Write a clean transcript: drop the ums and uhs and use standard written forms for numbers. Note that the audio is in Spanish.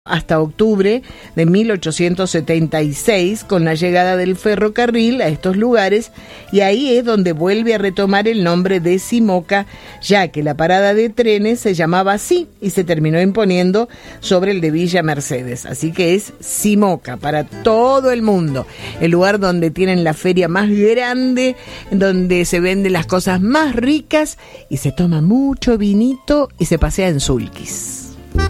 hasta octubre de 1876 con la llegada del ferrocarril a estos lugares, y ahí es donde vuelve a retomar el nombre de Simoca, ya que la parada de trenes se llamaba así y se terminó imponiendo sobre el de Villa Mercedes. Así que es Simoca para todo el mundo, el lugar donde tienen la feria más grande, donde se venden las cosas más ricas y se toma mucho vinito y se pasea en sulkis.